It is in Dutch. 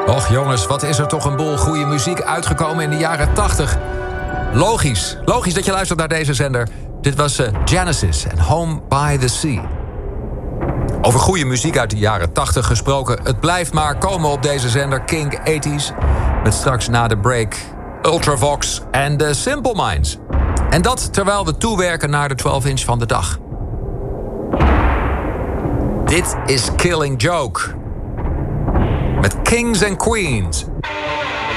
Och jongens, wat is er toch een boel goede muziek uitgekomen in de jaren 80. Logisch dat je luistert naar deze zender. Dit was Genesis en Home by the Sea. Over goede muziek uit de jaren 80 gesproken. Het blijft maar komen op deze zender Kink 80s. Met straks na de break Ultravox en de Simple Minds. En dat terwijl we toewerken naar de 12-inch van de dag. Dit is Killing Joke. Met Kings and Queens.